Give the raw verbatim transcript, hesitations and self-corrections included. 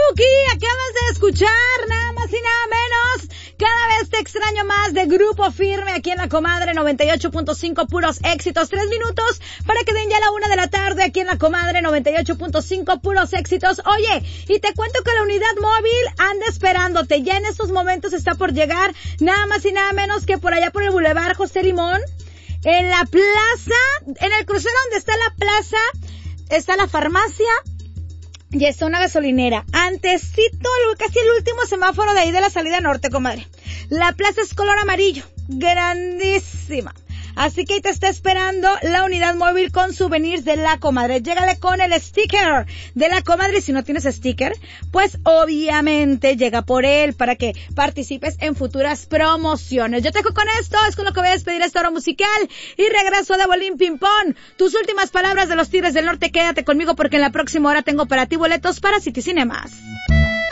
Cookie, acabas de escuchar nada más y nada menos. Cada vez te extraño más de Grupo Firme aquí en La Comadre noventa y ocho punto cinco, puros éxitos. Tres minutos para que den ya la una de la tarde aquí en La Comadre noventa y ocho punto cinco, puros éxitos. Oye, y te cuento que la unidad móvil anda esperándote. Ya en estos momentos está por llegar nada más y nada menos que por allá por el Boulevard José Limón. En la plaza, en el crucero donde está la plaza, está la farmacia. Y está una gasolinera. Antecito, casi el último semáforo de ahí de la salida norte, comadre. La plaza es color amarillo. Grandísima. Así que ahí te está esperando la unidad móvil con souvenirs de La Comadre. Llégale con el sticker de La Comadre. Si no tienes sticker, pues obviamente llega por él para que participes en futuras promociones. Yo te dejo con esto, es con lo que voy a despedir esta hora musical. Y regreso de Bolín Ping Pong. Tus últimas palabras de los Tigres del Norte, quédate conmigo porque en la próxima hora tengo para ti boletos para City Cinemas.